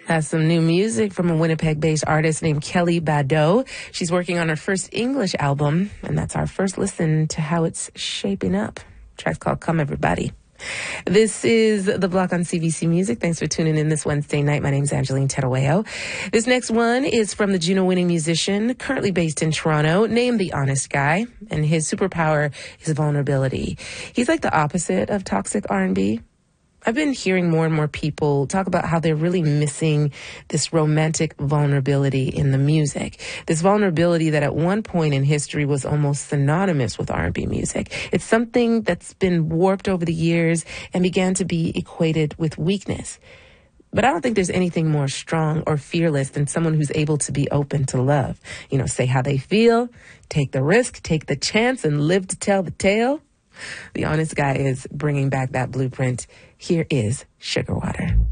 Has some new music from a Winnipeg-based artist named Kelly Badeau. She's working on her first English album, and that's our first listen to how it's shaping up. The track's called Come Everybody. This is The Block on CBC Music. Thanks for tuning in this Wednesday night. My name's Angeline Terueo. This next one is from the Juno-winning musician, currently based in Toronto, named The Honest Guy, and his superpower is vulnerability. He's like the opposite of toxic R&B. I've been hearing more and more people talk about how they're really missing this romantic vulnerability in the music. This vulnerability that at one point in history was almost synonymous with R&B music. It's something that's been warped over the years and began to be equated with weakness. But I don't think there's anything more strong or fearless than someone who's able to be open to love. You know, say how they feel, take the risk, take the chance, and live to tell the tale. The Honest Guy is bringing back that blueprint. Here is Sugar Water.